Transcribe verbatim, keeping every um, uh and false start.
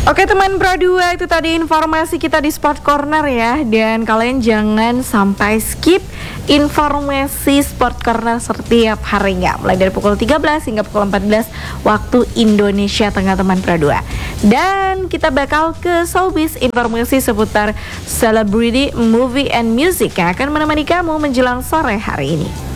Oke teman Pro dua, itu tadi informasi kita di Sport Corner ya. Dan kalian jangan sampai skip informasi Sport Corner setiap harinya, mulai dari pukul tiga belas hingga pukul empat belas waktu Indonesia Tengah teman Pro dua. Dan kita bakal ke showbiz, informasi seputar celebrity, movie and music yang akan menemani kamu menjelang sore hari ini.